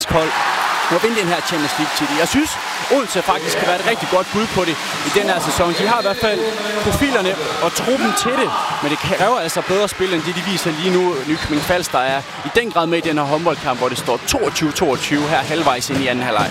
dansk hold må vinde den her Champions League-titel. Jeg synes, Odense faktisk kan være et rigtig godt bud på det i den her sæson. De har i hvert fald profilerne og truppen til det, men det kræver altså bedre spil end de viser lige nu. Nykøbing Falster er i den grad med i den her håndboldkamp, hvor det står 22-22 her halvvejs ind i anden halvleg.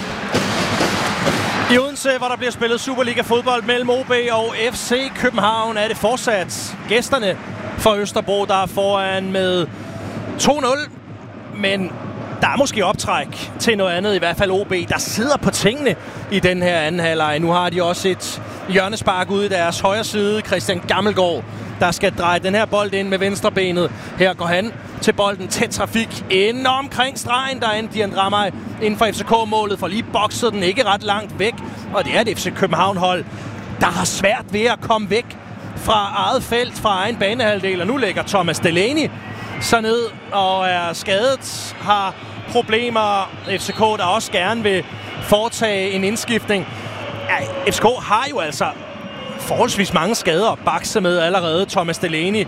I Odense, hvor der bliver spillet Superliga-fodbold mellem OB og FC København, er det fortsat gæsterne for Østerbro, der er foran med 2-0. Men der er måske optræk til noget andet, i hvert fald OB, der sidder på tingene i den her anden halvleg. Nu har de også et hjørnespark ude i deres højre side. Christian Gammelgaard, der skal dreje den her bold ind med venstrebenet. Her går han til bolden, tæt trafik ind omkring stregen. Der er en Dian Dramaj inden for FCK-målet, for lige bokset den ikke ret langt væk. Og det er et FC København-hold, der har svært ved at komme væk fra eget felt, fra egen banehalvdel. Og nu lægger Thomas Delaney så ned og er skadet, har problemer. FCK, der også gerne vil foretage en indskiftning. Ja, FCK har jo altså forholdsvis mange skader at bakse med allerede. Thomas Delaney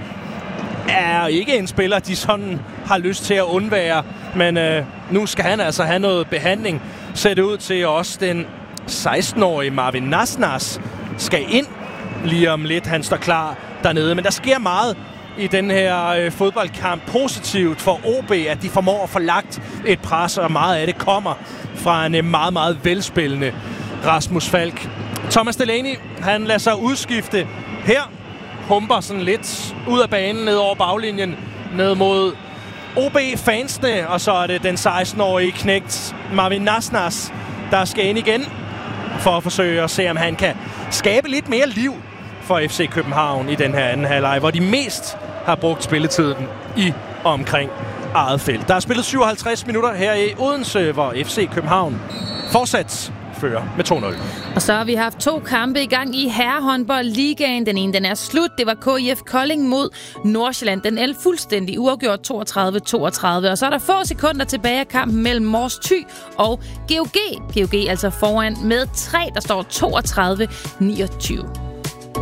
er ikke en spiller, de sådan har lyst til at undvære. Men nu skal han altså have noget behandling. Ser det ud til også den 16-årige Marvin Nasnas skal ind lige om lidt. Han står klar dernede. Men der sker meget i den her fodboldkamp. Positivt for OB, at de formår at få lagt et pres, og meget af det kommer fra en meget, meget velspillende Rasmus Falk. Thomas Delaney, han lader sig udskifte her. Humper sådan lidt ud af banen, ned over baglinjen, ned mod OB-fansene. Og så er det den 16-årige knægt Marvin Nasnas, der skal ind igen for at forsøge at se, om han kan skabe lidt mere liv for FC København i den her anden halvleg, hvor de mest har brugt spilletiden i og omkring eget felt. Der er spillet 57 minutter her i Odense, hvor FC København fortsat fører med 2-0. Og så har vi haft 2 kampe i gang i herrehåndboldligaen. Den ene, den er slut. Det var KIF Kolding mod Nordsjælland. Den er fuldstændig uafgjort 32-32. Og så er der få sekunder tilbage af kampen mellem Mors Thy og GOG. GOG altså foran med 3, der står 32-29.